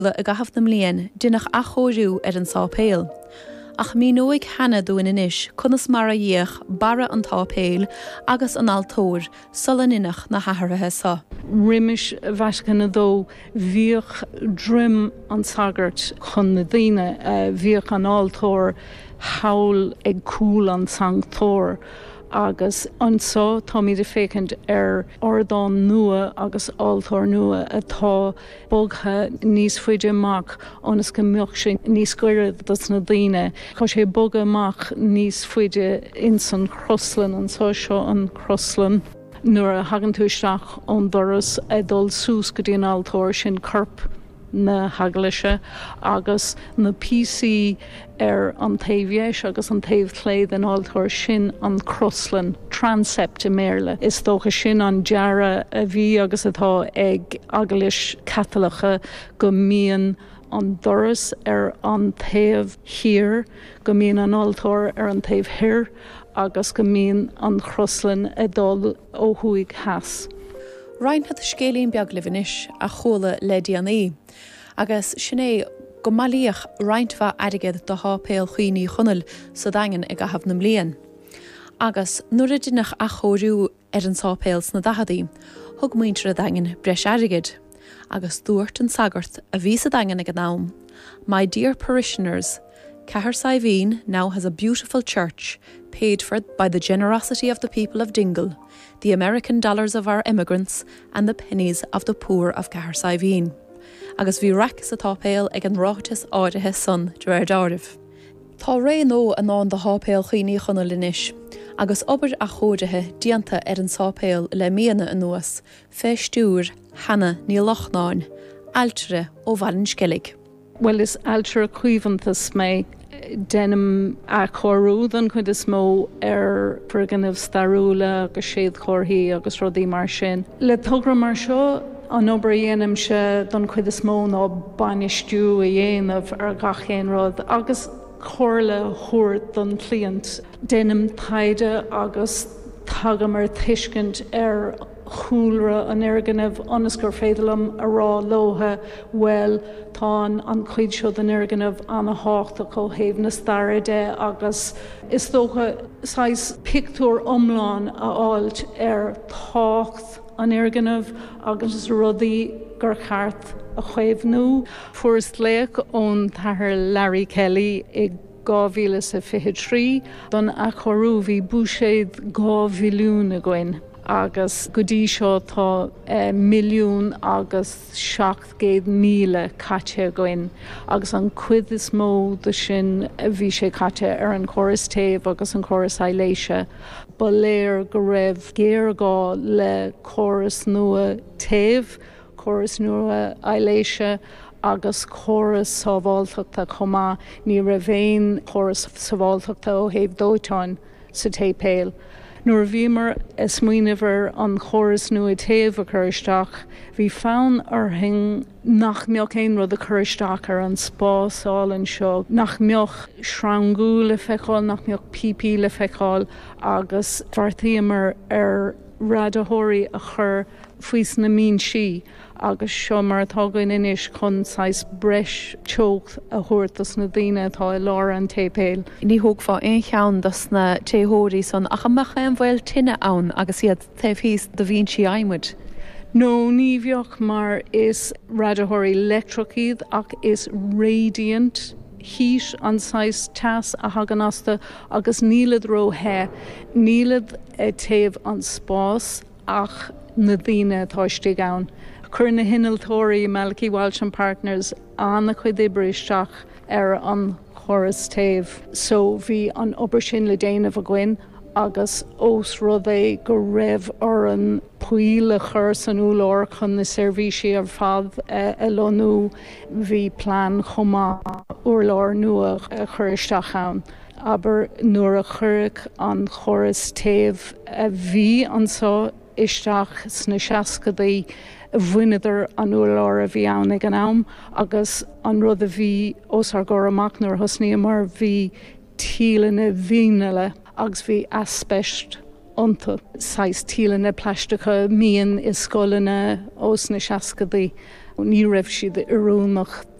Le a gahaf na mlíon dunnach a chóiriú an sápéil. Ach mí nóig hena dúin inis, cunas mar a dhéach bara an tápéil agus an altóir sulan inach na hathairthe sa. Riimiis bhaisce na dó bhíoch drim an sagart chun na daoine, bhíoch an altóir hawl ag cúil an sangtóir. Agus ansá tá míad fécint ordán nua agus altóir nua atá bogtha níos fuide amach ónas go mbeadh sé níos cuireadh das na daoine. Tá sé boga amach níos fuide in san Croslan ansá seo an Croslan. Nuair a hagann tú isteach ón doras dul sús go dtí an altóir sin corp na haglaise agus na PC an taobh agus an taobh cléad an altóir sin an Croslan transept i méarla. Is dócha sin an deara a bhí agus atá ag aglais catalacha go mbíonn an doras an taobh hir, go mbíonn an altóir an taobh hir agus go mbíonn an Croslan dul ó thuaidh heas. Ryan had scéalaíon beag livanis a chola le DNA. Agus sinné go malíoch reinintfa adigad do hápéil chuoine chunel sa dagan ag gahaf na mlíon. Agus nuair a dunnach a chóiriú an sápéil sna dahadaí, thug muintre a dagan breis adigad. Agus dúirt an sagart a bhí sa dagan ag an nám. My dear parishioners, Cahersiveen now has a beautiful church, paid for by the generosity of the people of Dingle, the American dollars of our immigrants, and the pennies of the poor of Cahersiveen. Agus bhí raic sa tápéil ag an rátas áirithe son dréir dáirih. Tá ré nó an ná de hápéil chuoine chuna linis, agus obair a chóirithe dianta an sápéil le míana an nuas, féistúr, hana ní lochnáin, altere ó bhain scilig. Well, is altere cuivantas mé denim a chorúd an chud is mó friganmh starúla agus séad chorthaí agus rudaí mar sin. Le tugra mar seo an obair dhéanam se don chud is mó ná bainisteú a dhéanamh gachéan rud agus chorla thuairt don client. Denim taide agus tagam tuiscint chúlra an ganmh anas gur féidirlam a rá lótha well tá an chuid seo an ganmh anna háachta có héamh na stairide agus is dócha sais pictúr omláin a áilt tácht an ganmh agus is rudaí gur cheart a chuimh nó. Fuair léach ón tathair Larry Kelly ag 2023 don a chorú bhí búséad 2 mhilliún a gcuin. Agus go dtí seo tá milliún agus 700,000 caite gcuin. Agus an cuid is mó de sin bhí sé caite an chóras taobh agus an chóras eiléise. Ba léir go raibh géargá le chóras nua taobh, chóras nua eiléise agus chóras sábháilteachta chomá ní raibh féin chóras sábháilteachta ó thaobh dóiteáin sa taobh. Nuair bhí mar is muoinehar an chóras nua taobh a chur isteach, bhí fán orthaing nach mbeadh aon rud a chur isteach an spásálainn seo, nach mbeadh srangú le feiceáil, nach mbeadh pípí le feiceáil agus bhartaí mar radathóirí a chur faois na mín si agus seo mar atágain inis chun sais breis teocht a thuirtas na daoine atá i lár an taobh. Ní thug fá aon cheann dus na téóirí son ach amach an bhfuil tine ann agus iad taobhhíos do bhíonn si aimmuid. No, ní bheoch mar is radathóirí electrocíd ach is radiant heat an sais teas a haganasta agus nílad róthe, nílad taobh an spás ach na daoine táiste gán. Chur na hinaltóirí Malachy Walsh and Partners anna chuid ibristeach an chóras taobh. So bhí an obair sin le déanamh a gcuin agus os rud é go raibh an puile chur san úlár chun na seirbhísí ar fad a lonú bhí plán chomá urlár nua a chur isteach ann. Aber nuair a chuirc an chóras taobh a bhí ansá isteach sna seascadaí bhuineadar an urlár a bhí ann ag an am agus an rud a bhí os ar gcóir amach nuair thosnaí mar bhí tílanna bhíneile agus bhí aspeist iontu. Sais tílanna pleisteacha míon is scolanna os na seascadaí Ní raibh siad arúnach